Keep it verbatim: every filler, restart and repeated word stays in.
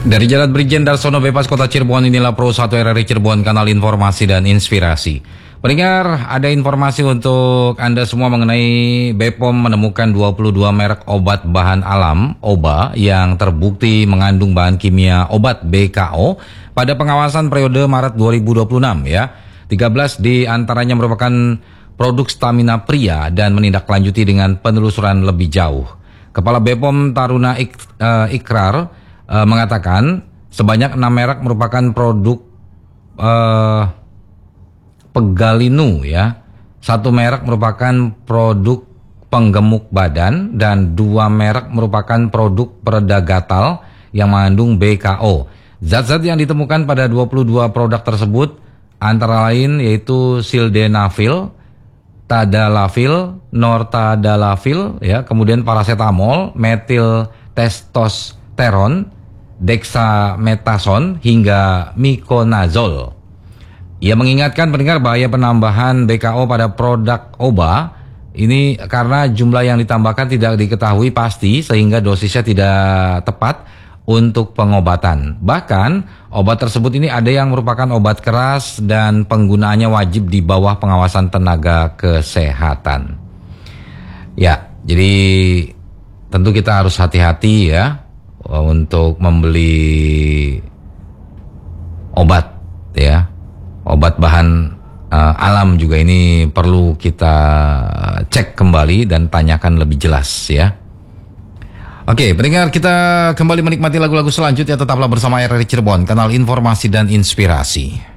Dari Jalan Brigjen Darsono Bebas Kota Cirebon, inilah Pro satu R R I Cirebon, kanal informasi dan inspirasi. Pendengar, ada informasi untuk Anda semua mengenai B P O M menemukan dua puluh dua merek obat bahan alam, O B A, yang terbukti mengandung bahan kimia obat B K O pada pengawasan periode Maret dua ribu dua puluh enam ya. tiga belas di antaranya merupakan produk stamina pria dan menindaklanjuti dengan penelusuran lebih jauh. Kepala B P O M Taruna Ik, uh, Ikrar Uh, mengatakan sebanyak enam merek merupakan produk uh, pegalinu ya. Satu merek merupakan produk penggemuk badan dan dua merek merupakan produk pereda gatal yang mengandung B K O. Zat-zat yang ditemukan pada dua puluh dua produk tersebut antara lain yaitu sildenafil, tadalafil, nortadalafil ya, kemudian paracetamol, metil testosteron, dexamethasone hingga miconazole. Ia mengingatkan pendengar bahaya penambahan B K O pada produk O B A ini karena jumlah yang ditambahkan tidak diketahui pasti sehingga dosisnya tidak tepat untuk pengobatan. Bahkan obat tersebut ini ada yang merupakan obat keras dan penggunaannya wajib di bawah pengawasan tenaga kesehatan. Ya, jadi tentu kita harus hati-hati ya untuk membeli obat ya, obat bahan uh, alam juga ini perlu kita cek kembali dan tanyakan lebih jelas ya. Oke, pendengar, kita kembali menikmati lagu-lagu selanjutnya. Tetaplah bersama R R I Cirebon, kanal informasi dan inspirasi.